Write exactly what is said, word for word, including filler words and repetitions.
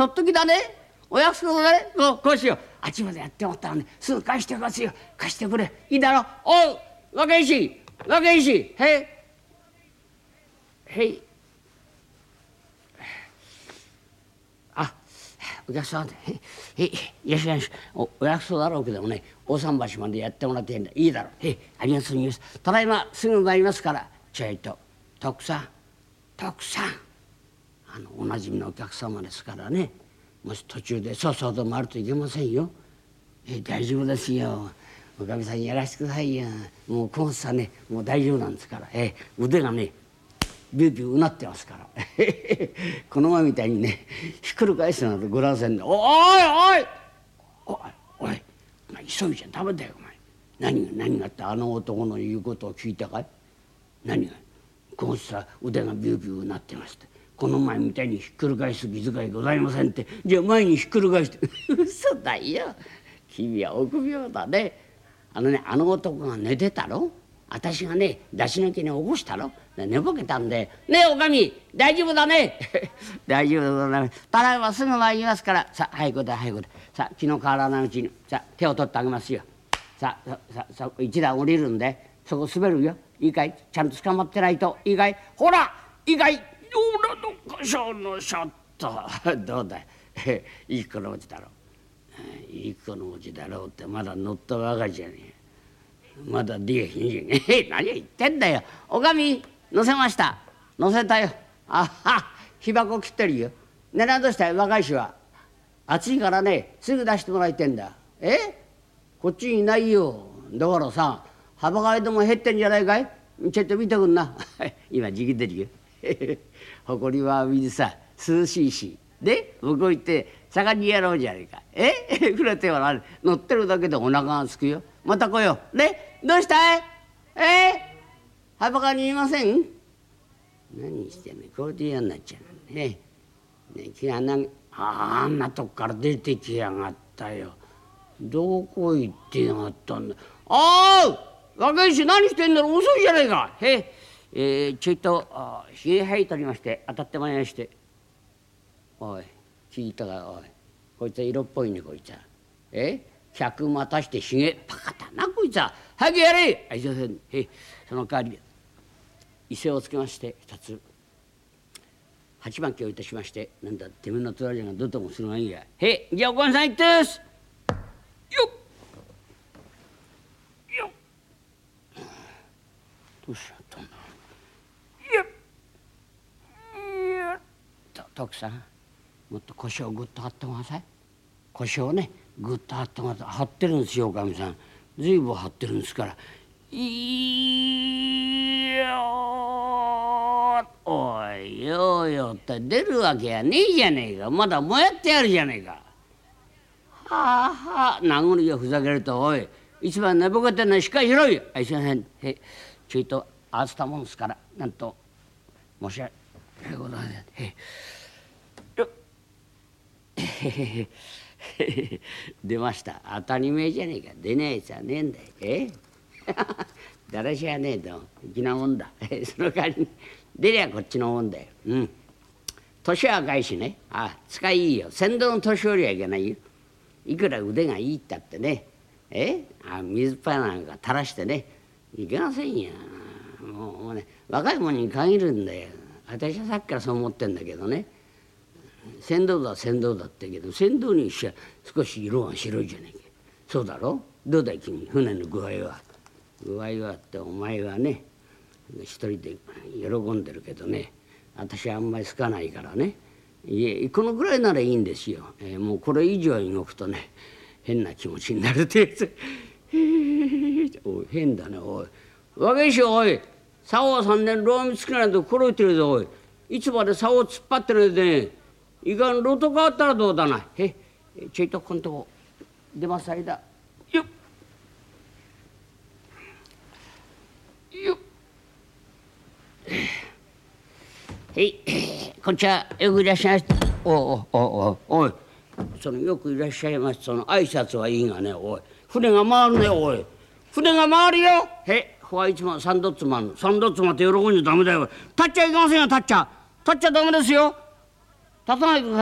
とっときだね。お約束だね。こう、こうしよう。あっちまでやってもったらね、すぐ返してくださいよ。貸してくれ。いいだろ。おう、若いし、若いし、へい。へい。あ、お客さんで、へい、いらっしゃいまし。お、お約束だろうけどもね、大桟橋までやってもらってんだ。いいだろう。へい、ありがとうございます。ただいますぐ参りますから。ちょいと、徳さん、徳さん。あの、おなじみのお客様ですからね。もし途中でそうそうと回るといけませんよ。え、大丈夫ですよ。おかみさんやらせてくださいよ。もう小松さんね、もう大丈夫なんですから。え、腕がね、ビュービューうなってますから。この前みたいにね、ひっくり返すなんてご覧せんで、おおいおいおいおい、お前急いじゃダメだよお前。何が何がってあの男の言うことを聞いたかい？何が？小松さん腕がビュービューうなってまして。この前みたいにひっくり返す気遣いございませんって。じゃあ前にひっくり返して。嘘だよ。君は臆病だね。あのね、あの男が寝てたろ。私がね、出し抜けに起こしたろ。寝ぼけたんで、ねえおかみ大丈夫だね。大丈夫でございます。ただいますぐ参りますから。さあ早くだ早くだ。さあ気の変わらないうちにさあ手を取ってあげますよ。さあさあさあ一段降りるんでそこ滑るよ。いいかい？ちゃんと捕まってないと。いいかい？ほらいいかい？ほらどっかしょのショット。どうだい？いい子のうちだろう。いい子のうちだろうってまだ乗ったばかりじゃねえ。まだ出えへんじゃねえ。何言ってんだよ。おかみ乗せました。乗せたよ。あは火箱切ってるよ。ねらどうしたい若い衆は。暑いからねすぐ出してもらいてんだ。えこっちにいないよ。だからさ幅がでも減ってんじゃないかい。ちょっと見てくんな。今じき出るよ。ほこりは水さ涼しいしで向こう行って盛んにやろうじゃねえか。えくれてはな乗ってるだけでお腹がすくよ。また来よう。ねどうしたい？え幅がにいません？何してんのこれで嫌になっちゃうね。ね気がなああんなとこから出てきやがったよ。どこ行ってやがったんだ。ああ若いし何してんだろう。遅いじゃないか。へえー、ちょいとひげ生えとりまして当たってまいりまして。おい聞いたかおいこいつは色っぽいねこいつは。え客待たしてひげパカだなこいつは。早くやれ。あいません。へその代わり伊勢をつけまして二つ八番家をいたしまして。なんだてめえのつらじがどともするがいいや。へじゃあおかみさん行ってす。よっよっどうしちゃったんだ。よっよっと徳さんもっと腰をぐっと張ってください。腰をねぐっと張ってください。張ってるんですよおかみさん。ずいぶん張ってるんですから。いよおいようよって出るわけやねえじゃねえか。まだもやってやるじゃねえか。はあはあ殴るよふざけると。おい一番寝ぼけてんのしっかりしろよ。あいすいません。へちょいと合わせたもんですからなんと申し訳ございません。へよ出ました。当たり前じゃねえか。出ねえやつはねえんだよ。えだらしはねえと粋なもんだ。その代わりに出りゃこっちのもんだよ。うん年は若いしね。あ使いいいよ。先導の年寄りはいけないよ。いくら腕がいいったってねえあ水っぱいなんか垂らしてねいけませんよ。もうもうね若い者に限るんだよ。私はさっきからそう思ってんだけどね。船頭だ船頭だって言うけど船頭にしちゃ少し色が白いじゃないか。そうだろ。どうだい君船の具合は。具合はってお前はね一人で喜んでるけどね私はあんまり好かないからね。いえこのぐらいならいいんですよ。えー、もうこれ以上に動くとね変な気持ちになるってやつ。おい変だねおい。若いしおい竿さんねんローミつけないと黒いてるぞおい。いつまで竿を突っ張ってるでねいかんロト変わったらどうだな。へちょいとこんとこ出ます間よっよっへいこんちはよくいらっしゃいました。おおおおおいそのよくいらっしゃいましたその挨拶はいいがねおい船が回るねおい船が回るよ。へホワイトマンサンドッツマンサンドッツマンって喜んじゃダメだよ。立っちゃいけませんよ立っちゃ立っちゃダメですよ。立たないと